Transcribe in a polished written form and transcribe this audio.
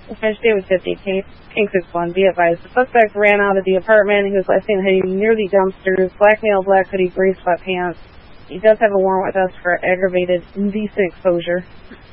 Finished day with 50. King 6-1. Be advised. The suspect ran out of the apartment. He was last seen heading near the dumpsters. Black male, black hoodie, gray sweatpants. He does have a warrant with us for aggravated indecent exposure.